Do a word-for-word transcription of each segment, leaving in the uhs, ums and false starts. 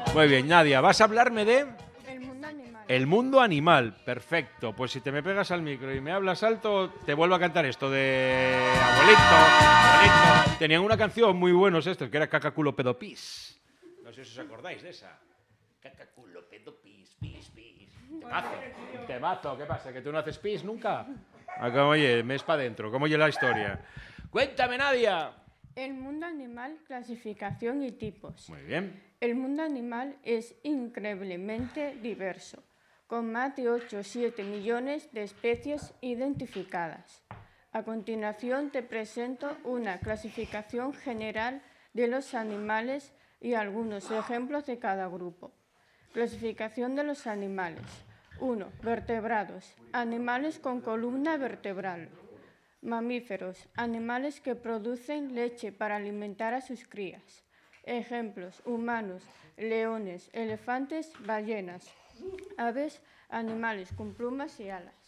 Muy bien, Nadia, vas a hablarme de... El mundo animal. El mundo animal, perfecto. Pues si te me pegas al micro y me hablas alto, te vuelvo a cantar esto de abuelito, abuelito. Tenían una canción muy buenos estos, que era Cacaculo Pedo Pis. No sé si os acordáis de esa. Cacaculo Pedo Pis, pis, pis. Temazo, un temazo. ¿Qué pasa? ¿Que tú no haces pis nunca? Ah, como, oye, me es para adentro. ¿Cómo oye la historia? Cuéntame, Nadia. El mundo animal, clasificación y tipos. Muy bien. El mundo animal es increíblemente diverso, con más de ocho o siete millones de especies identificadas. A continuación te presento una clasificación general de los animales y algunos ejemplos de cada grupo. Clasificación de los animales. uno. Vertebrados. Animales con columna vertebral. Mamíferos. Animales que producen leche para alimentar a sus crías. Ejemplos: humanos, leones, elefantes, ballenas. Aves, animales con plumas y alas.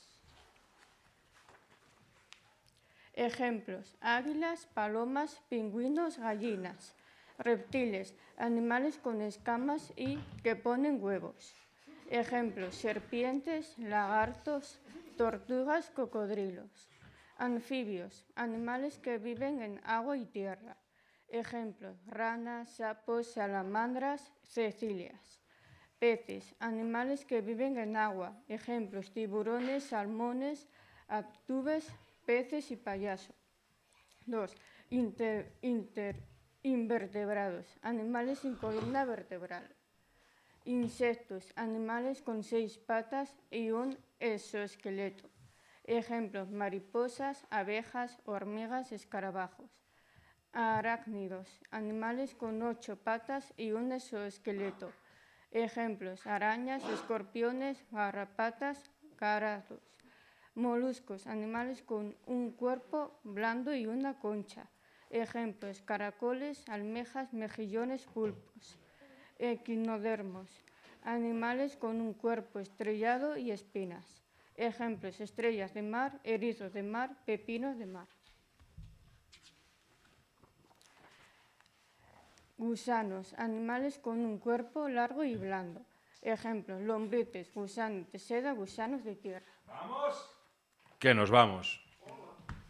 Ejemplos: águilas, palomas, pingüinos, gallinas. Reptiles, animales con escamas y que ponen huevos. Ejemplos: serpientes, lagartos, tortugas, cocodrilos. Anfibios, animales que viven en agua y tierra. Ejemplos: ranas, sapos, salamandras, cecilias. Peces, animales que viven en agua. Ejemplos: tiburones, salmones, aptubes, peces y payaso. dos. Inter, inter, invertebrados, animales sin columna vertebral. Insectos, animales con seis patas y un exoesqueleto. Ejemplos: mariposas, abejas, hormigas, escarabajos. Arácnidos, animales con ocho patas y un exoesqueleto. Ejemplos: arañas, escorpiones, garrapatas, carados. Moluscos, animales con un cuerpo blando y una concha. Ejemplos: caracoles, almejas, mejillones, pulpos. Equinodermos, animales con un cuerpo estrellado y espinas. Ejemplos: estrellas de mar, erizos de mar, pepinos de mar. Gusanos, animales con un cuerpo largo y blando. Ejemplos: lombrices, gusanos de seda, gusanos de tierra. ¡Vamos! Que nos vamos.